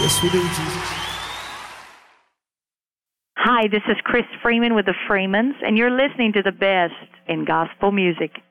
Yes, we do, Jesus. Hi, this is Chris Freeman with the Freemans, and you're listening to the best in gospel music.